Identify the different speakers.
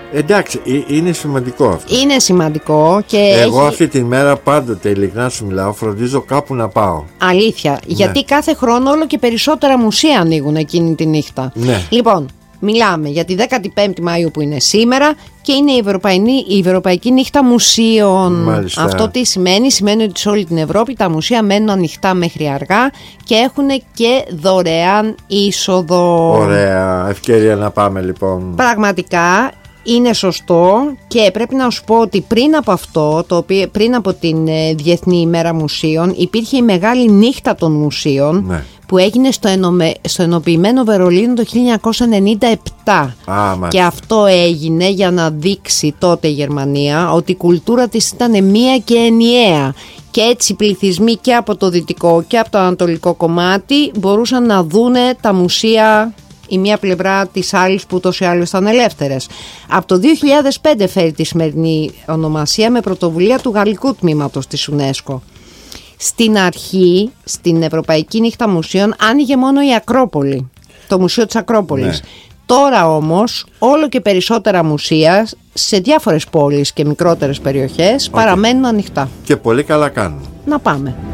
Speaker 1: Εντάξει, είναι σημαντικό αυτό.
Speaker 2: Είναι σημαντικό και
Speaker 1: εγώ αυτή τη μέρα πάντοτε, ειλικρινά σου μιλάω, φροντίζω κάπου να πάω.
Speaker 2: Αλήθεια, γιατί κάθε χρόνο όλο και περισσότερα μουσεία ανοίγουν εκείνη τη νύχτα.
Speaker 1: Ναι.
Speaker 2: Λοιπόν, μιλάμε για τη 15η Μαΐου που είναι σήμερα και είναι η Ευρωπαϊκή Νύχτα Μουσείων.
Speaker 1: Μάλιστα.
Speaker 2: Αυτό τι σημαίνει? Σημαίνει ότι σε όλη την Ευρώπη τα μουσεία μένουν ανοιχτά μέχρι αργά και έχουν και δωρεάν είσοδο.
Speaker 1: Ωραία, ευκαιρία να πάμε λοιπόν.
Speaker 2: Πραγματικά είναι σωστό και πρέπει να σου πω ότι πριν από αυτό, πριν από την Διεθνή ημέρα μουσείων, υπήρχε η Μεγάλη Νύχτα των Μουσείων, ναι, που έγινε στο ενοποιημένο Βερολίνο το 1997. Και αυτό έγινε για να δείξει τότε η Γερμανία ότι η κουλτούρα της ήταν μία και ενιαία. Και έτσι οι πληθυσμοί και από το δυτικό και από το ανατολικό κομμάτι μπορούσαν να δούνε τα μουσεία η μία πλευρά της άλλης που ούτως ή άλλως ήταν ελεύθερες. Από το 2005 φέρει τη σημερινή ονομασία με πρωτοβουλία του γαλλικού τμήματος της UNESCO. Στην αρχή, στην Ευρωπαϊκή Νύχτα Μουσείων, άνοιγε μόνο η Ακρόπολη, το Μουσείο της Ακρόπολης. Ναι. Τώρα όμως όλο και περισσότερα μουσεία σε διάφορες πόλεις και μικρότερες περιοχές παραμένουν ανοιχτά.
Speaker 1: Και πολύ καλά κάνουν.
Speaker 2: Να πάμε.